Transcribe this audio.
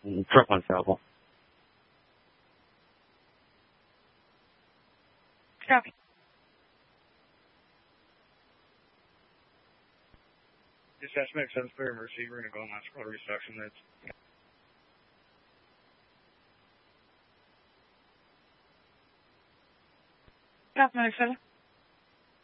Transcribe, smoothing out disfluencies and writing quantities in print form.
Truck unavailable. Copy. Dispatch makes sense for emergency. We're going to go on that scroll resection. That's Copy, Medic 7.